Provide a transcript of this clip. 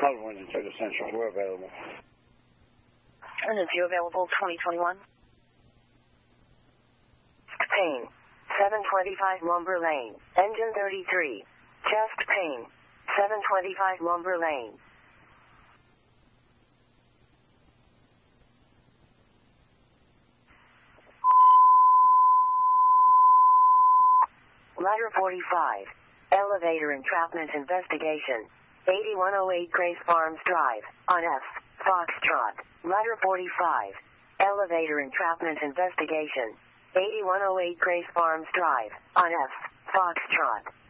Hollywood and Total Central. We're available. And is you available 2021? Pain. 725 Lumber Lane. Engine 33. Chest pain. 725 Lumber Lane. Letter 45. Elevator entrapment investigation. 8108 Grace Farms Drive, on F. Foxtrot. Letter 45. Elevator entrapment investigation. 8108 Grace Farms Drive, on F. Foxtrot.